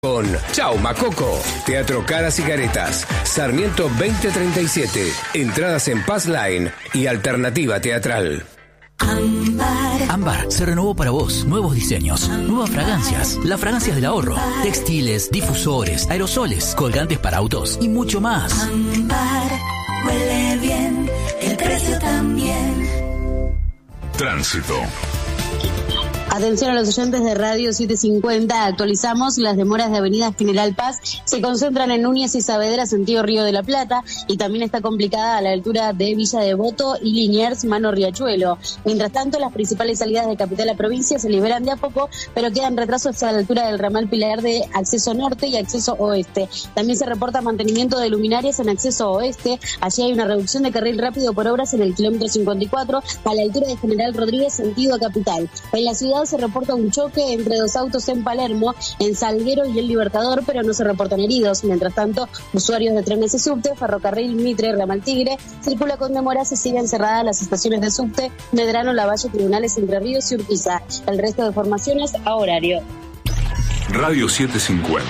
Con Chau Macoco, Teatro Caras y Caretas, Sarmiento 2037, entradas en Pass Line y Alternativa Teatral. Ámbar se renovó para vos. Nuevos diseños, nuevas fragancias, las fragancias del ahorro, textiles, difusores, aerosoles, colgantes para autos y mucho más. Ámbar huele bien, el precio también. Tránsito. Atención a los oyentes de Radio 750, actualizamos las demoras de Avenida General Paz, se concentran en Núñez y Saavedra, sentido Río de la Plata, y también está complicada a la altura de Villa Devoto y Liniers, mano Riachuelo. Mientras tanto, las principales salidas de capital a provincia se liberan de a poco, pero quedan retrasos a la altura del ramal Pilar de acceso norte y acceso oeste. También se reporta mantenimiento de luminarias en acceso oeste, allí hay una reducción de carril rápido por obras en el kilómetro 54, a la altura de General Rodríguez, sentido capital. En la ciudad se reporta un choque entre dos autos en Palermo, en Salguero y El Libertador, pero no se reportan heridos. Mientras tanto, usuarios de trenes y subte, Ferrocarril Mitre, Ramal Tigre, circula con demora, se siguen cerradas las estaciones de subte, Medrano, Lavalle, Tribunales, Entre Ríos y Urquiza. El resto de formaciones a horario. Radio 750.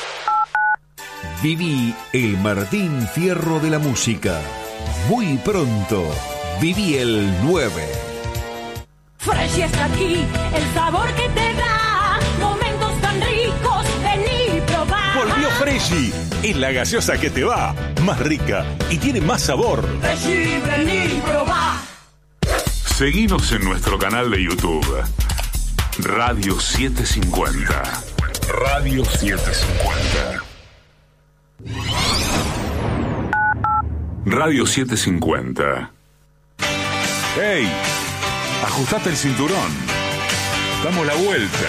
Viví el Martín Fierro de la música. Muy pronto, viví el 9. Fresh está aquí, el sabor que te da momentos tan ricos, vení y probá. Volvió Freshy, es la gaseosa que te va, más rica y tiene más sabor. Freshy, vení y probá. Seguinos en nuestro canal de YouTube. Radio 750. Radio 750. Radio 750. ¡Hey! Ajustate el cinturón. Damos la vuelta.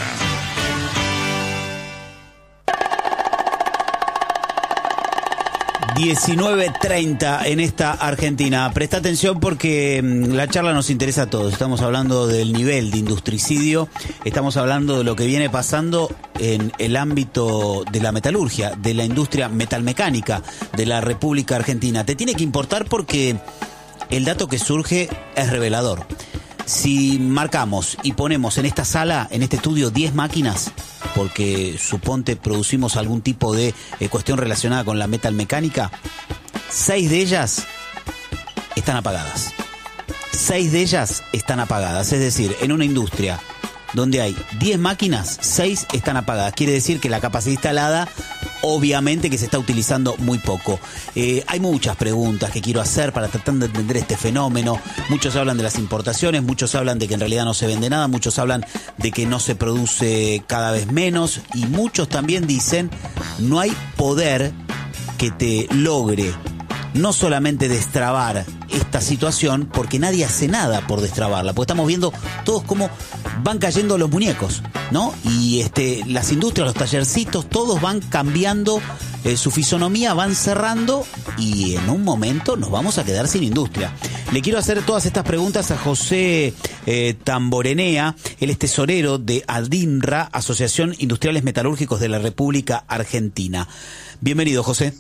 ...19:30 en esta Argentina. Presta atención porque la charla nos interesa a todos. Estamos hablando del nivel de industricidio. Estamos hablando de lo que viene pasando en el ámbito de la metalurgia, de la industria metalmecánica de la República Argentina. Te tiene que importar porque el dato que surge es revelador. Si marcamos y ponemos en esta sala, en este estudio, 10 máquinas, porque suponte producimos algún tipo de cuestión relacionada con la metalmecánica, 6 de ellas están apagadas. 6 de ellas están apagadas. Es decir, en una industria donde hay 10 máquinas, 6 están apagadas. Quiere decir que la capacidad instalada, obviamente que se está utilizando muy poco. Hay muchas preguntas que quiero hacer para tratar de entender este fenómeno. Muchos hablan de las importaciones, muchos hablan de que en realidad no se vende nada, muchos hablan de que no se produce cada vez menos, y muchos también dicen no hay poder que te logre no solamente destrabar esta situación, porque nadie hace nada por destrabarla, porque estamos viendo todos cómo van cayendo los muñecos, ¿no? Y las industrias, los tallercitos, todos van cambiando su fisonomía, van cerrando, y en un momento nos vamos a quedar sin industria. Le quiero hacer todas estas preguntas a José Tamborenea. Él es tesorero de ADINRA, Asociación Industriales Metalúrgicos de la República Argentina. Bienvenido, José.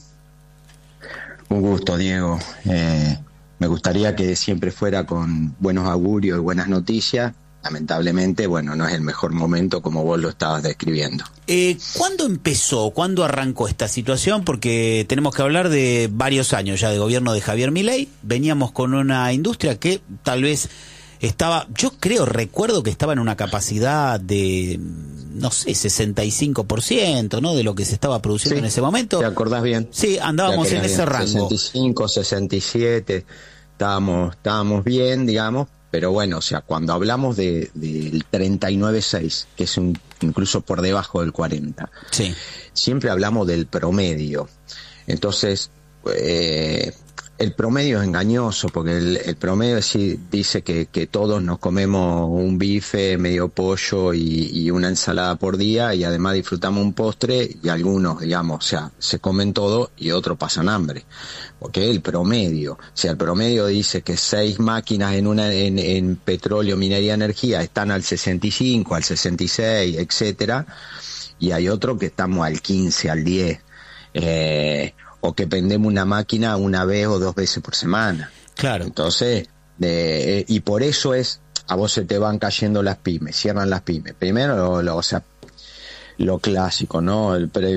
Un gusto, Diego. Me gustaría que siempre fuera con buenos augurios y buenas noticias. Lamentablemente, bueno, no es el mejor momento como vos lo estabas describiendo. ¿Cuándo empezó? ¿Cuándo arrancó esta situación? Porque tenemos que hablar de varios años ya de gobierno de Javier Milei. Veníamos con una industria que tal vez estaba, recuerdo que estaba en una capacidad de, no sé, 65%, ¿no? De lo que se estaba produciendo en ese momento. ¿Te acordás bien? Sí, andábamos en ese rango. 65, 67, estábamos bien, digamos, pero bueno, o sea, cuando hablamos del 39.6, que es incluso por debajo del 40, sí, siempre hablamos del promedio. Entonces, el promedio es engañoso, porque el promedio dice que todos nos comemos un bife, medio pollo y una ensalada por día, y además disfrutamos un postre, y algunos, digamos, o sea, se comen todo y otros pasan hambre. Porque el promedio, o sea, el promedio dice que 6 máquinas en petróleo, minería, energía están al 65, al 66, etcétera, y hay otro que estamos al 15, al 10, o que prendemos una máquina una vez o 2 veces por semana. Claro. Entonces, y por eso a vos se te van cayendo las pymes, cierran las pymes. Primero, o sea, lo clásico, ¿no?